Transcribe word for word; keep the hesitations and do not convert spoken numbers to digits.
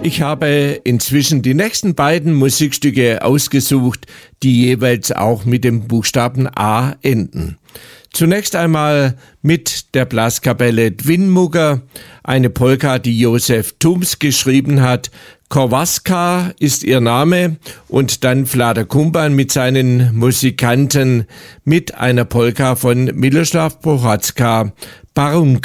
Ich habe inzwischen die nächsten beiden Musikstücke ausgesucht, die jeweils auch mit dem Buchstaben A enden. Zunächst einmal mit der Blaskapelle Dwinmucker, eine Polka, die Josef Thums geschrieben hat. Kowalska ist ihr Name und dann Vlada Kumpan mit seinen Musikanten mit einer Polka von Miloslav Procházka, Barunka.